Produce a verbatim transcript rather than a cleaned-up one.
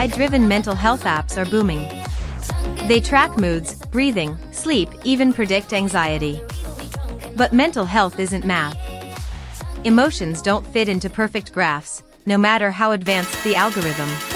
A I-driven mental health apps are booming. They track moods, breathing, sleep, even predict anxiety. But mental health isn't math. Emotions don't fit into perfect graphs, no matter how advanced the algorithm.